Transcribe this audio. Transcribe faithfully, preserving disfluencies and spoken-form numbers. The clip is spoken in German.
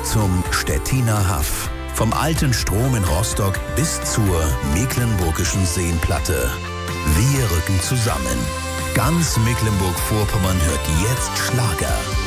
zum Stettiner Haff. Vom alten Strom in Rostock bis zur Mecklenburgischen Seenplatte. Wir rücken zusammen. Ganz Mecklenburg-Vorpommern hört jetzt Schlager.